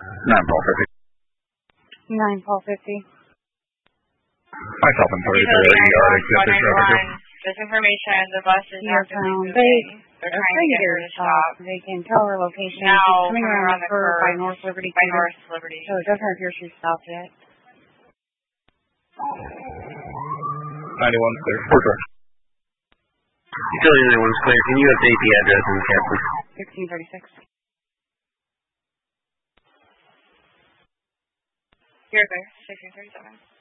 9 Paul 50. 9 Paul 50. Myself and 33 yard accepted traffic. This information, the bus is actively moving. They're trying to get her to stop. They can tell her location. Now, she's coming around the curve by North Liberty. By North Liberty. So it doesn't appear she's stopped yet. 91 clear. Utility 91's clear. Can you update the address in the cab, please? 1636. You're clear. 1637.